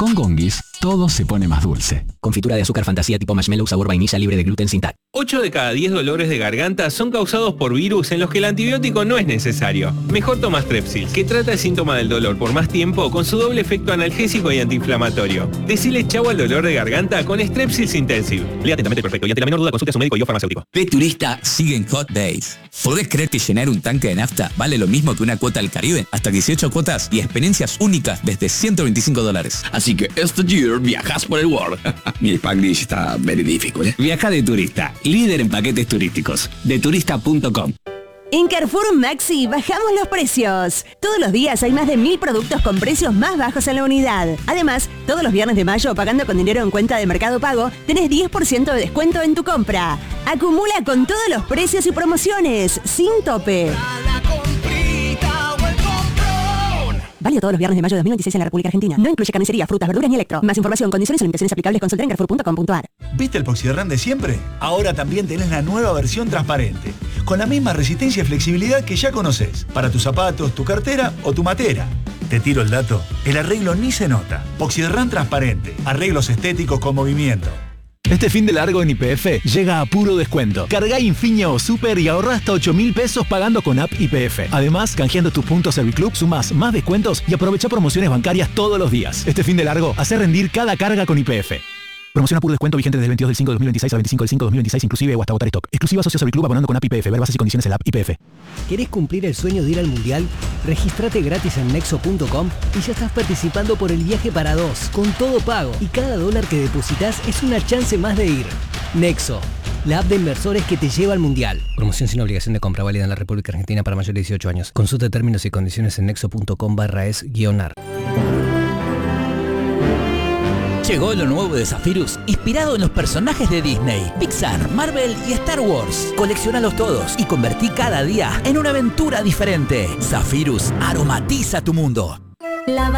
Con Gongis, todo se pone más dulce. Confitura de azúcar fantasía tipo marshmallow sabor vainilla libre de gluten sin TAC. 8 de cada 10 dolores de garganta son causados por virus en los que el antibiótico no es necesario. Mejor toma Strepsils, que trata el síntoma del dolor por más tiempo con su doble efecto analgésico y antiinflamatorio. Decile chau al dolor de garganta con Strepsils Intensive. Lea atentamente perfecto y ante la menor duda consulte a su médico y o farmacéutico. De turista siguen Hot Days. ¿Podés creer que llenar un tanque de nafta vale lo mismo que una cuota al Caribe? Hasta 18 cuotas y experiencias únicas desde $125. Así que este year viajas por el world. Mi Spanglish está very difficult, ¿eh? Viaja de turista, líder en paquetes turísticos. Deturista.com. En Carrefour Maxi bajamos los precios. Todos los días hay más de 1000 productos con precios más bajos en la unidad. Además, todos los viernes de mayo pagando con dinero en cuenta de Mercado Pago, tenés 10% de descuento en tu compra. Acumula con todos los precios y promociones, sin tope. Válido todos los viernes de mayo de 2026 en la República Argentina. No incluye carnicería, frutas, verduras ni electro. Más información, condiciones o limitaciones aplicables, consulta en carrefour.com.ar. ¿Viste el Poxyderran de siempre? Ahora también tenés la nueva versión transparente, con la misma resistencia y flexibilidad que ya conocés, para tus zapatos, tu cartera o tu matera. Te tiro el dato, el arreglo ni se nota. Poxyderran transparente, arreglos estéticos con movimiento. Este fin de largo en YPF llega a puro descuento. Cargá Infinia o Super y ahorrá hasta 8.000 pesos pagando con app YPF. Además, canjeando tus puntos Serviclub, sumás más descuentos y aprovecha promociones bancarias todos los días. Este fin de largo, hace rendir cada carga con YPF. Promoción a puro descuento vigente desde el 22 del 5 de 2026 al 25 del 5 de 2026 inclusive o hasta agotar stock. Exclusiva socio Serviclub abonando con app YPF. Ver bases y condiciones en la app YPF. ¿Querés cumplir el sueño de ir al Mundial? Regístrate gratis en Nexo.com y ya estás participando por el viaje para dos, con todo pago. Y cada dólar que depositas es una chance más de ir. Nexo, la app de inversores que te lleva al Mundial. Promoción sin obligación de compra válida en la República Argentina para mayores de 18 años. Consulta términos y condiciones en nexo.com/es-ar. Llegó lo nuevo de Zephyrus, inspirado en los personajes de Disney, Pixar, Marvel y Star Wars. Colecciónalos todos y convertí cada día en una aventura diferente. Zephyrus aromatiza tu mundo.